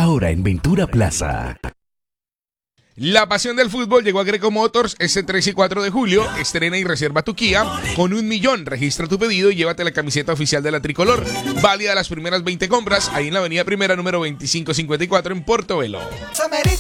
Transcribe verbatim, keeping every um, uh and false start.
ahora en Ventura Plaza. La pasión del fútbol llegó a Greco Motors este tres y cuatro de julio. Estrena y reserva tu Kia con un millón. Registra tu pedido y llévate la camiseta oficial de la tricolor. Válida las primeras veinte compras ahí en la avenida Primera número veinticinco cincuenta y cuatro en Portobelo.